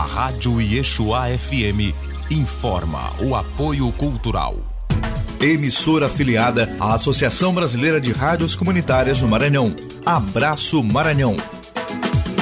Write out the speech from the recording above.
Rádio Yeshua FM informa o apoio cultural. Emissora afiliada à Associação Brasileira de Rádios Comunitárias do Maranhão. Abraço Maranhão.